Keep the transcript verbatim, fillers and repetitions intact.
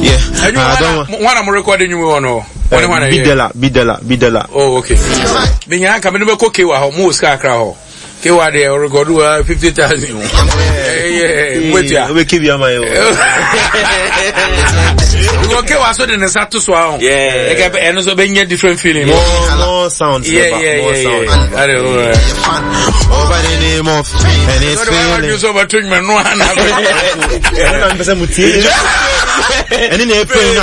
Yeah. And I don't want to record you on or one Bidela, Bidela, Bidela. Oh, okay. Being I come in the cookie or most car crow. Kewa de or go do fifty thousand. Yeah, wait ya. We keep your my own. We okay was so the Sato Swan. Yeah. And also being a different feeling. More, more sounds. Yeah, yeah, more yeah. sounds. I don't know. Over the name of and it's feeling. You over to me no. I'm person mutie. And in April